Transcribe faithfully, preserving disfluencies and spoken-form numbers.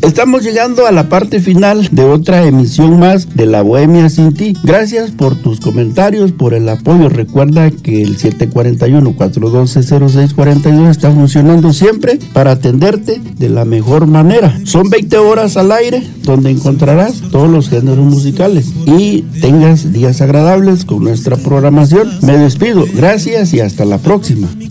Estamos llegando a la parte final de otra emisión más de La Bohemia Sin Ti. Gracias por tus comentarios, por el apoyo. Recuerda que el siete cuatro uno, cuatro uno dos, cero seis cuatro dos está funcionando siempre para atenderte de la mejor manera. Son veinte horas al aire donde encontrarás todos los géneros musicales y tengas días agradables con nuestra programación. Me despido, gracias y hasta la próxima.